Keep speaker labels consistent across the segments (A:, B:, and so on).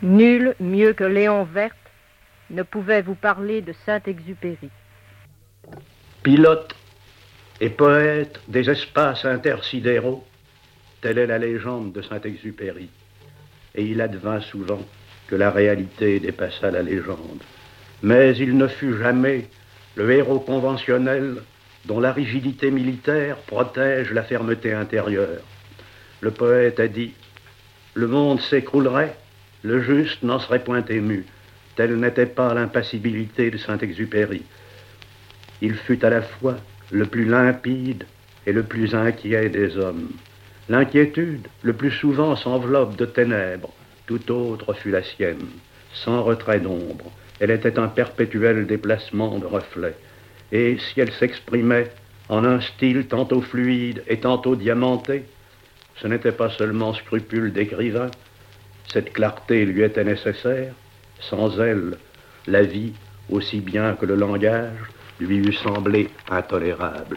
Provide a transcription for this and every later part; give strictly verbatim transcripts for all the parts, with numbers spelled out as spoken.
A: Nul, mieux que Léon Verte, ne pouvait vous parler de Saint-Exupéry.
B: Pilote et poète des espaces intersidéraux, telle est la légende de Saint-Exupéry. Et il advint souvent que la réalité dépassa la légende. Mais il ne fut jamais le héros conventionnel dont la rigidité militaire protège la fermeté intérieure. Le poète a dit « Le monde s'écroulerait, le juste n'en serait point ému. » Telle n'était pas l'impassibilité de Saint-Exupéry. Il fut à la fois le plus limpide et le plus inquiet des hommes. L'inquiétude, le plus souvent, s'enveloppe de ténèbres. Tout autre fut la sienne, sans retrait d'ombre. Elle était un perpétuel déplacement de reflets. Et si elle s'exprimait en un style tantôt fluide et tantôt diamanté, ce n'était pas seulement scrupule d'écrivain. Cette clarté lui était nécessaire. Sans elle, la vie, aussi bien que le langage, lui eût semblé intolérable.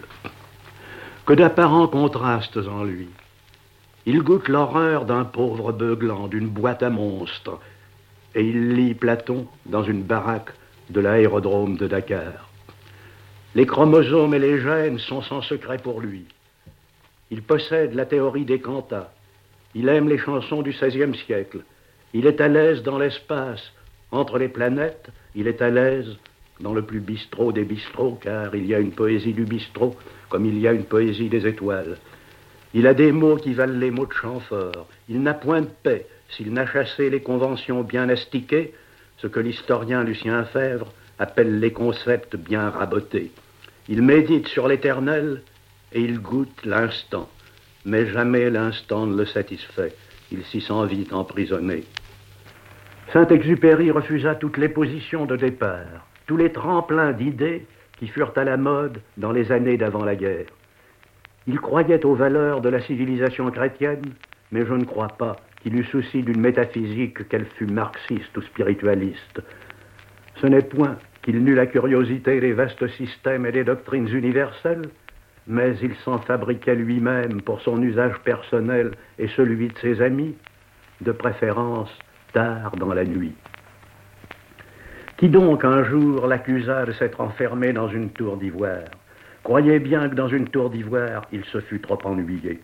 B: Que d'apparents contrastes en lui. Il goûte l'horreur d'un pauvre beuglant, d'une boîte à monstres, et il lit Platon dans une baraque de l'aérodrome de Dakar. Les chromosomes et les gènes sont sans secret pour lui. Il possède la théorie des cantats. Il aime les chansons du seizième siècle. Il est à l'aise dans l'espace, entre les planètes. Il est à l'aise dans le plus bistrot des bistrots, car il y a une poésie du bistrot, comme il y a une poésie des étoiles. Il a des mots qui valent les mots de Chamfort. Il n'a point de paix s'il n'a chassé les conventions bien astiquées, ce que l'historien Lucien Fèvre appelle les concepts bien rabotés. Il médite sur l'éternel et il goûte l'instant. Mais jamais l'instant ne le satisfait. Il s'y sent vite emprisonné. Saint-Exupéry refusa toutes les positions de départ, tous les tremplins d'idées qui furent à la mode dans les années d'avant la guerre. Il croyait aux valeurs de la civilisation chrétienne, mais je ne crois pas qu'il eût souci d'une métaphysique, qu'elle fût marxiste ou spiritualiste. Ce n'est point qu'il n'eût la curiosité des vastes systèmes et des doctrines universelles, mais il s'en fabriquait lui-même pour son usage personnel et celui de ses amis, de préférence tard dans la nuit. Qui donc un jour l'accusa de s'être enfermé dans une tour d'ivoire? Croyez bien que dans une tour d'ivoire, il se fût trop ennuyé.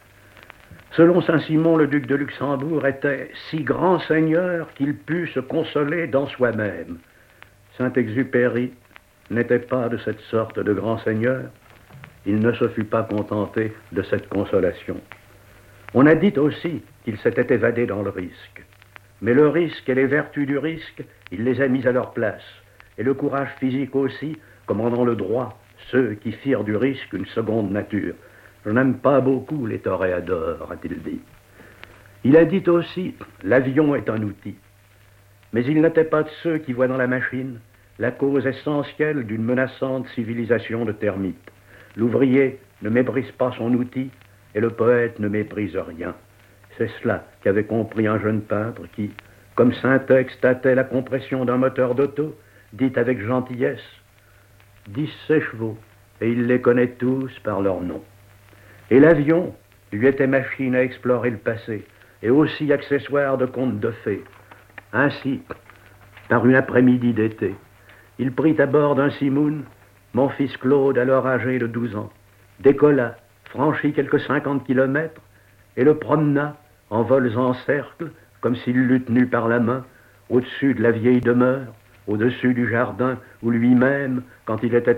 B: Selon Saint-Simon, le duc de Luxembourg était si grand seigneur qu'il put se consoler dans soi-même. Saint-Exupéry n'était pas de cette sorte de grand seigneur. Il ne se fut pas contenté de cette consolation. On a dit aussi qu'il s'était évadé dans le risque. Mais le risque et les vertus du risque, il les a mis à leur place. Et le courage physique aussi, commandant le droit, ceux qui firent du risque une seconde nature. Je n'aime pas beaucoup les toréadors, a-t-il dit. Il a dit aussi, l'avion est un outil. Mais il n'était pas de ceux qui voient dans la machine la cause essentielle d'une menaçante civilisation de termites. L'ouvrier ne méprise pas son outil et le poète ne méprise rien. C'est cela qu'avait compris un jeune peintre qui, comme Saint-Ex tâtait la compression d'un moteur d'auto, dit avec gentillesse « dix ses chevaux, et il les connaît tous par leur nom ». Et l'avion lui était machine à explorer le passé, et aussi accessoire de contes de fées. Ainsi, par une après-midi d'été, il prit à bord d'un simoun mon fils Claude, alors âgé de douze ans, décolla, franchit quelques cinquante kilomètres, et le promena en vols en cercle, comme s'il l'eût tenu par la main, au-dessus de la vieille demeure, au-dessus du jardin où lui-même, quand il était